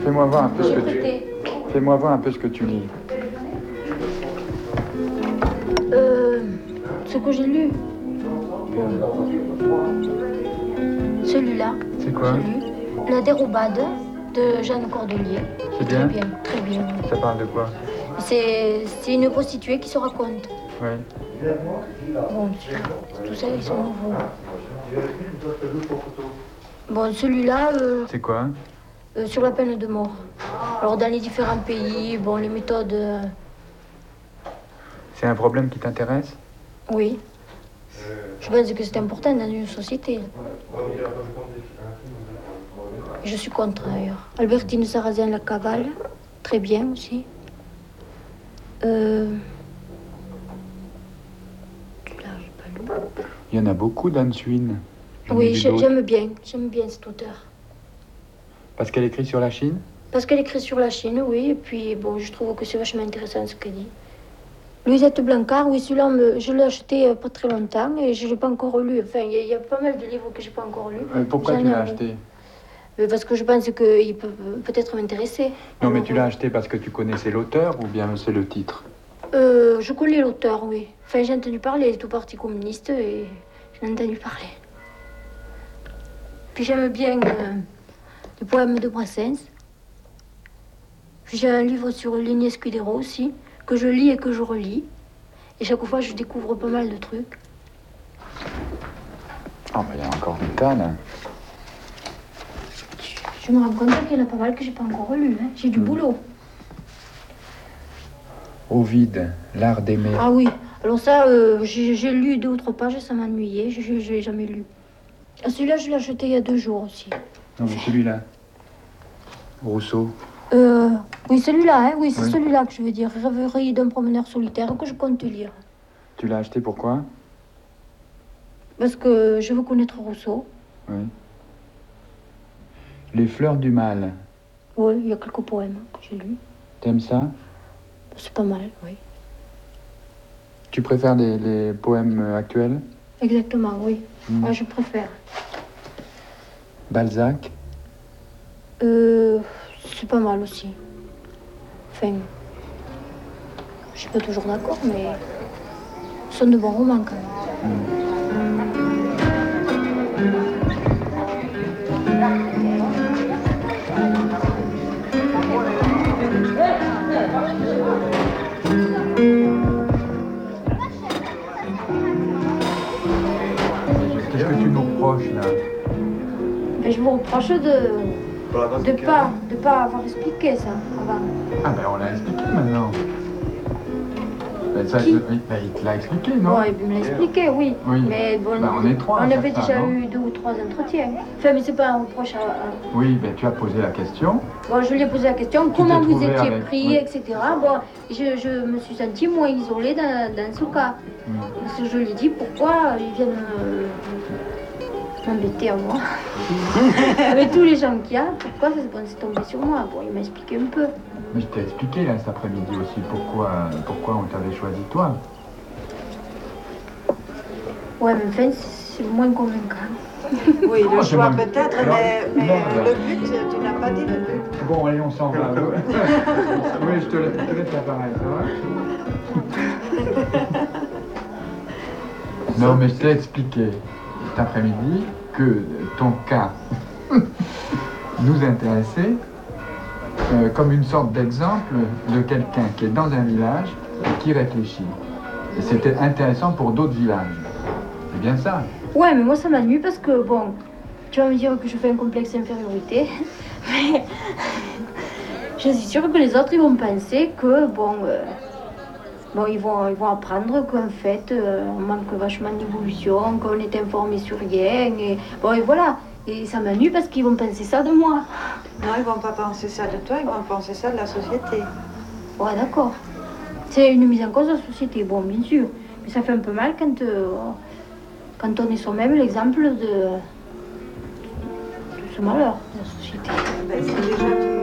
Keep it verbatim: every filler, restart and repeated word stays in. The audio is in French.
Fais-moi voir un peu ce que tu... Prêté. Fais-moi voir un peu ce que tu lis. Euh, ce que j'ai lu. Celui-là. C'est quoi? J'ai lu La Dérobade de Jeanne Cordelier. C'est bien? Très bien, très bien. Ça parle de quoi? C'est c'est une prostituée qui se raconte. Oui. Bon, tout ça, ils sont nouveaux. Bon, celui-là, euh, C'est quoi? euh, sur la peine de mort. Alors, dans les différents pays, bon, les méthodes, euh, C'est un problème qui t'intéresse? oui. Je pense que c'est important dans une société. Et je suis contre, d'ailleurs. Albertine Sarrazin, La Cavale, très bien aussi. Euh... Celui-là, j'ai pas lu. Il y en a beaucoup d'Anne Swin. J'en ai Oui, lu j'ai- d'autres. j'aime bien, j'aime bien cet auteur. Parce qu'elle écrit sur la Chine? Parce qu'elle écrit sur la Chine, oui, et puis bon, je trouve que c'est vachement intéressant ce qu'elle dit. Louisette Blancard, oui, celui-là, me- je l'ai acheté euh, pas très longtemps et je ne l'ai pas encore lu. Enfin, il y, a- il y a pas mal de livres que je n'ai pas encore lus. Euh, pourquoi J'en tu ai l'as un. acheté? Euh, Parce que je pense qu'il peut euh, peut-être m'intéresser. Non, mais Alors, tu l'as acheté parce que tu connaissais l'auteur ou bien c'est le titre? euh, Je connais l'auteur, oui. Enfin, j'ai entendu parler, il est au Parti communiste et j'en ai entendu parler. Puis j'aime bien euh, les poèmes de Brassens. Puis j'ai un livre sur Ligny Escudero aussi, que je lis et que je relis. Et chaque fois, je découvre pas mal de trucs. Ah, ben il y a encore du tas, là. Je me rends compte qu'il y en a pas mal que j'ai pas encore lu. Hein. J'ai du Mm. boulot. Ovide, l'art d'aimer. Ah oui, alors ça, euh, j'ai j'ai lu deux ou trois pages et ça m'ennuyait. Je je- je l'ai jamais lu. Ah, celui-là, je l'ai acheté il y a deux jours aussi. Non, mais celui-là. Rousseau. Euh, oui, celui-là, hein, oui, c'est Oui. celui-là que je veux dire. Rêverie d'un promeneur solitaire que je compte lire. Tu l'as acheté pourquoi? Parce que je veux connaître Rousseau. Oui. Les fleurs du mal. Oui, il y a quelques poèmes que j'ai lus. T'aimes ça? C'est pas mal, oui. Tu préfères les, les poèmes actuels? Exactement, oui. Mm. Ah, je préfère. Balzac? Euh, c'est pas mal aussi. Enfin, je suis pas toujours d'accord, mais ce sont de bons romans quand même. Mm. Qu'est-ce que tu nous reproches, là? Mais je vous reproche de de pas de pas avoir expliqué ça avant. Ah, ben on l'a expliqué maintenant. Ben, ça, Qui? je- ben, il te l'a expliqué, non? Bon, il me l'a expliqué, oui. Oui. Mais bon, Ben, on est trois à on faire avait ça, déjà non? eu deux ou trois entretiens. Enfin, mais c'est pas un reproche à, à- Oui, ben tu as posé la question. Bon, je lui ai posé la question, Tu comment t'es vous trouvé étiez avec- pris, oui. et cetera. Bon, je, je me suis sentie moins isolée dans, dans ce cas. Mm. Parce que je lui ai dit pourquoi ils viennent euh, m'embêter à moi. Avec tous les gens qu'il y a, pourquoi ça bon, c'est tombé sur moi. Bon, il m'a expliqué un peu. Mais je t'ai expliqué là cet après-midi aussi pourquoi, pourquoi on t'avait choisi toi. Ouais, mais enfin, c'est moins convaincant. Oui, le Oh, c'est choix bon. peut-être, Alors, mais, mais merde. le but, tu n'as pas dit le but. Bon, allez, on s'en va. Oui, je te laisse, je te laisse l'appareil, ça va? Non, mais je t'ai expliqué cet après-midi que ton cas nous intéressait euh, comme une sorte d'exemple de quelqu'un qui est dans un village et qui réfléchit. Et c'était intéressant pour d'autres villages. C'est bien ça. Ouais, mais moi ça m'ennuie parce que, bon, tu vas me dire que je fais un complexe d'infériorité, mais je suis sûre que les autres ils vont penser que, bon, euh, bon ils, vont, ils vont apprendre qu'en fait euh, on manque vachement d'évolution, qu'on est informé sur rien, et bon, et voilà. Et ça m'ennuie parce qu'ils vont penser ça de moi. Non, ils ne vont pas penser ça de toi, ils vont penser ça de la société. Ouais, d'accord. C'est une mise en cause de la société, bon, bien sûr. Mais ça fait un peu mal quand, euh, quand on est soi-même l'exemple de, de ce malheur de la société. Ben, c'est déjà